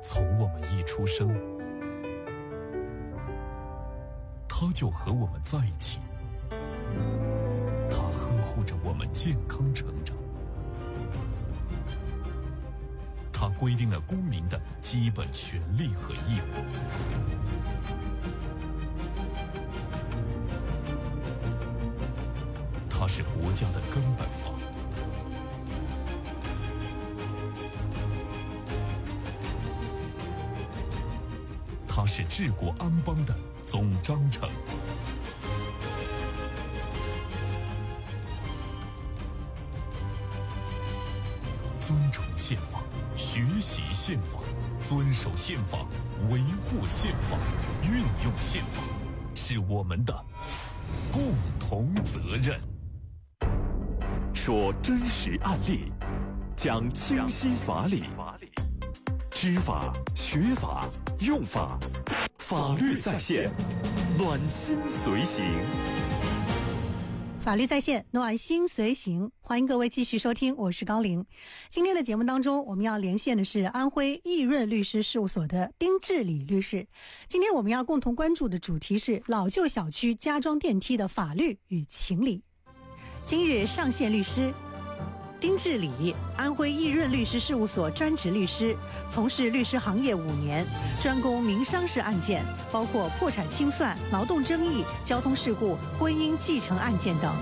从我们一出生，他就和我们在一起，他呵护着我们健康成长，他规定了公民的基本权利和义务。它是国家的根本法。它是治国安邦的总章程。尊崇宪法，学习宪法，遵守宪法，维护宪法，运用宪法，是我们的共同责任。 说真实案例，讲清晰法理，知法、学法、用法，法律在线，暖心随行。 法律在线，暖心随行，欢迎各位继续收听，我是高玲。今天的节目当中，我们要连线的是安徽易润律师事务所的丁志礼律师。今天我们要共同关注的主题是老旧小区加装电梯的法律与情理。今日上线律师丁志礼，安徽易润律师事务所专职律师，从事律师行业5年，专攻民商事案件，包括破产清算、劳动争议、交通事故、婚姻继承案件等。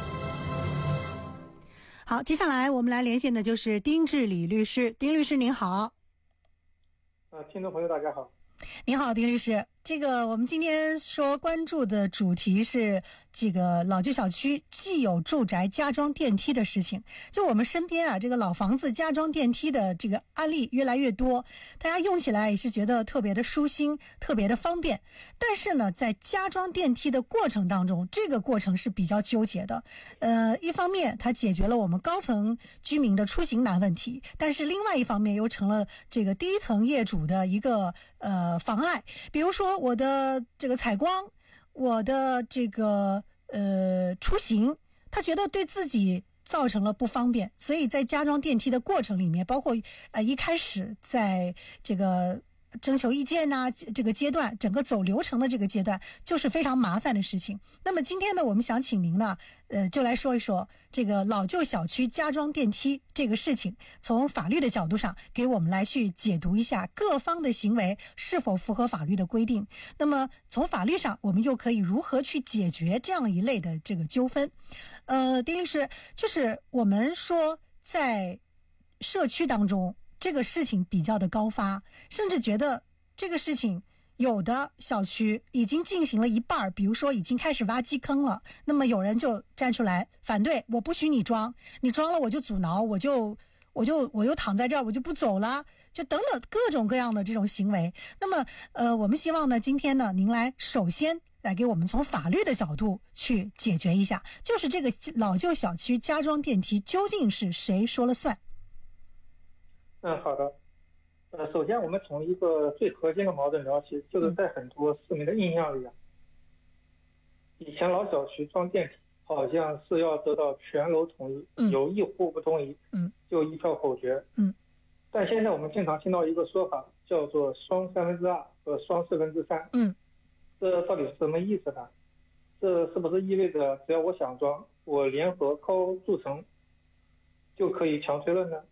好，接下来我们来连线的就是丁志礼律师。丁律师您好。 听众朋友大家好。 你好，丁律师。这个我们今天说关注的主题是这个老旧小区既有住宅加装电梯的事情。就我们身边啊，这个老房子加装电梯的这个案例越来越多，大家用起来也是觉得特别的舒心，特别的方便。但是呢，在加装电梯的过程当中，这个过程是比较纠结的。一方面它解决了我们高层居民的出行难问题，但是另外一方面又成了这个低层业主的一个妨碍。比如说我的这个采光，我的这个出行，他觉得对自己造成了不方便，所以在加装电梯的过程里面，包括一开始在这个征求意见呐，这个阶段，整个走流程的这个阶段，就是非常麻烦的事情。那么今天呢，我们想请您呢，就来说一说这个老旧小区加装电梯这个事情，从法律的角度上给我们来去解读一下各方的行为是否符合法律的规定。那么从法律上，我们又可以如何去解决这样一类的这个纠纷？丁律师，就是我们说在社区当中，这个事情比较的高发，甚至觉得这个事情有的小区已经进行了一半，比如说已经开始挖基坑了，那么有人就站出来反对，我不许你装，你装了我就阻挠，我就躺在这儿，我就不走了，就等等各种各样的这种行为。那么我们希望呢，今天呢，您来首先来给我们从法律的角度去解决一下，就是这个老旧小区加装电梯究竟是谁说了算？ 好的。首先我们从一个最核心的矛盾聊起，就是在很多市民的印象里以前老小区装电梯好像是要得到全楼同意，有一户不同意，就一票否决。但现在我们经常听到一个说法，叫做双2/3和双3/4。这到底是什么意思呢？这是不是意味着只要我想装，我联合靠筑成就可以强推了呢？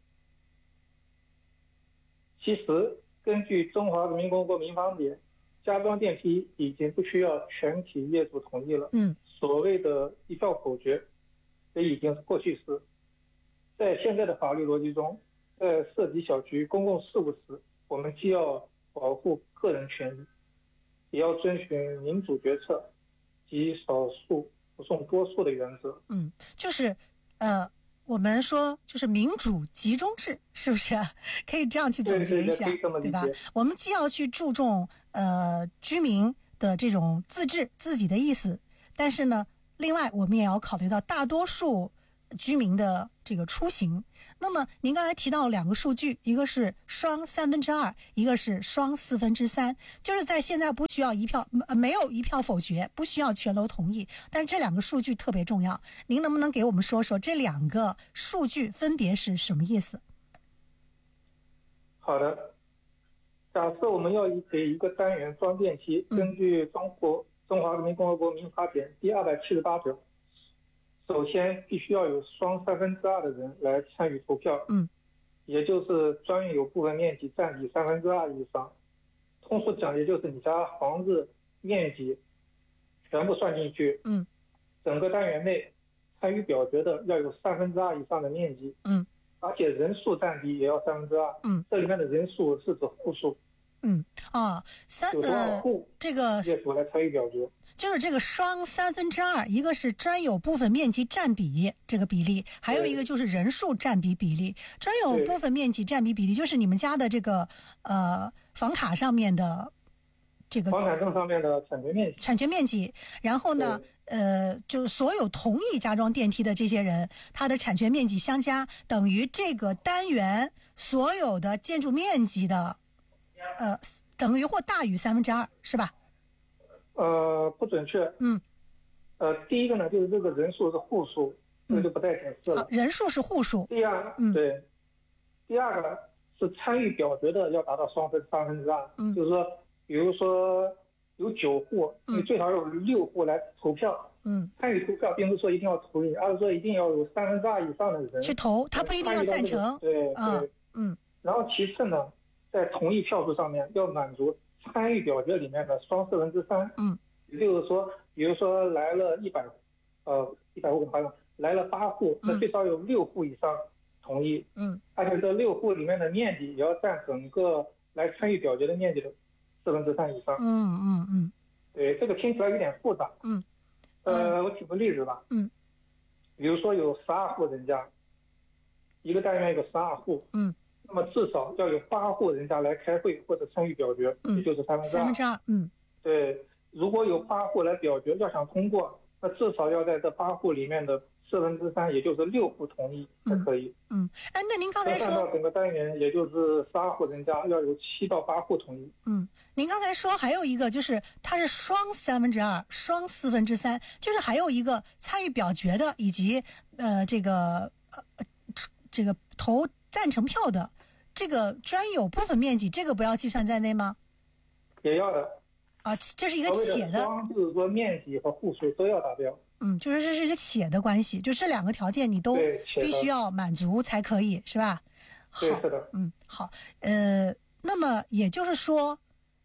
其实根据中华人民共和国民法典，加装电梯已经不需要全体业主同意了。所谓的一票否决也已经是过去式。在现在的法律逻辑中，在涉及小区公共事务时，我们既要保护个人权利，也要遵循民主决策及少数服从多数的原则。 就是我们说就是民主集中制，是不是可以这样去总结一下？对吧？我们既要去注重居民的这种自治自己的意思，但是呢，另外我们也要考虑到大多数居民的这个出行。那么您刚才提到2个数据，一个是双2/3，一个是双4/3，就是在现在不需要没有一票否决，不需要全楼同意，但是这2个数据特别重要。您能不能给我们说说这2个数据分别是什么意思？ 好的。假设我们要给一个单元装电梯，根据中华人民共和国民法典第278条，首先必须要有双2/3的人来参与投票，也就是专有部分面积占比2/3以上。通俗讲，也就是你家房子面积全部算进去，整个单元内参与表决的要有2/3以上的面积，而且人数占比也要2/3，这里面的人数是指户数，有多少户这个业主来参与表决， 就是这个双2/3，一个是专有部分面积占比这个比例，还有一个就是人数占比比例。专有部分面积占比比例就是你们家的这个房卡上面的这个房产证上面的产权面积， 然后呢就是所有同意加装电梯的这些人，他的产权面积相加等于这个单元所有的建筑面积的等于或大于2/3，是吧？ 不准确。第一个呢，就是这个人数是户数，这个就不带显示了。 人数是户数。 第二个是参与表决的要达到双3/3，就是说，比如说有9户，你最少有6户来投票。参与投票并不是说一定要同意，而是说一定要有2/3以上的人去投，他不一定要赞成。 对。然后其次呢，在同意票数上面要满足参与表决里面的双3/4，也就是说，比如说来了100户，好像来了8户，那最少有6户以上同意，而且这6户里面的面积也要占整个来参与表决的面积的3/4以上。对，这个听起来有点复杂。我举个例子吧。比如说有12户人家，一个单元有12户，那么至少要有8户人家来开会或者参与表决，也就是2/3。对，如果有8户来表决，要想通过，那至少要在这8户里面的3/4，也就是6户同意才可以。 那您刚才说， 占到整个单元，也就是12户人家要有7到8户同意。 您刚才说还有一个就是它是双2/3、双4/3，就是还有一个参与表决的以及这个投赞成票的这个专有部分面积，这个不要计算在内吗？ 也要的。 这是一个且的， 就是说面积和户数都要达标。 就是这是一个且的关系，就这2个条件你都必须要满足才可以，是吧？ 对，是的。 好，那么也就是说，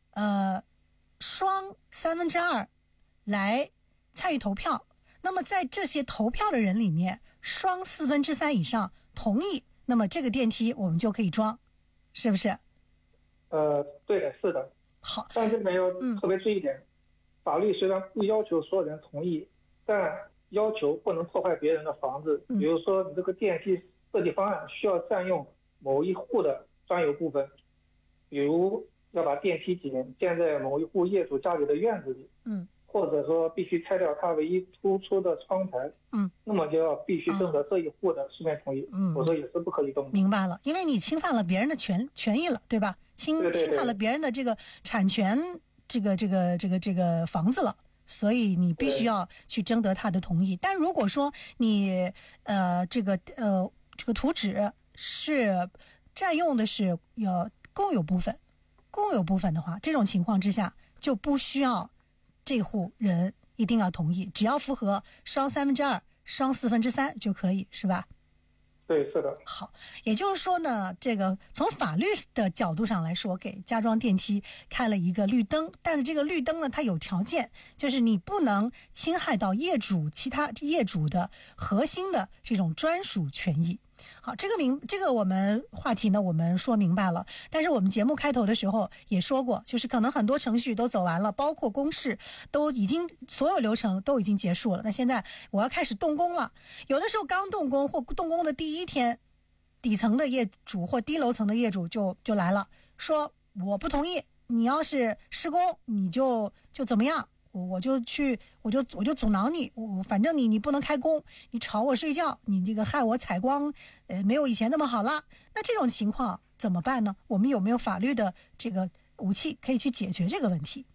双2/3来参与投票，那么在这些投票的人里面，双4/3以上同意，那么这个电梯我们就可以装，是不是？ 对的，是的。 好， 但这里面要特别注意一点，法律虽然不要求所有人同意，但要求不能破坏别人的房子。比如说你这个电梯设计方案需要占用某一户的专有部分，比如要把电梯井建在某一户业主家里的院子里，或者说必须拆掉它唯一突出的窗台，那么就要必须征得这一户的书面同意，否则也是不可以动的。 明白了，因为你侵犯了别人的权益了，对吧？侵犯了别人的这个产权，这个房子了，所以你必须要去征得他的同意。但如果说你这个图纸是占用的是公有部分的话，这种情况之下就不需要这户人一定要同意，只要符合双2/3、双4/3就可以，是吧？ 对，是的。 好，也就是说呢，这个从法律的角度上来说，给加装电梯开了一个绿灯，但是这个绿灯呢，它有条件，就是你不能侵害到其他业主的核心的这种专属权益。好，这个我们话题呢，我们说明白了。但是我们节目开头的时候也说过，就是可能很多程序都走完了，包括公示所有流程都已经结束了。那现在我要开始动工了，有的时候刚动工或动工的第一天，底层的业主或低楼层的业主就来了，说我不同意，你要是施工你就怎么样。我就阻挠你，反正你不能开工，你吵我睡觉，你这个害我采光，没有以前那么好了。那这种情况怎么办呢？我们有没有法律的这个武器可以去解决这个问题？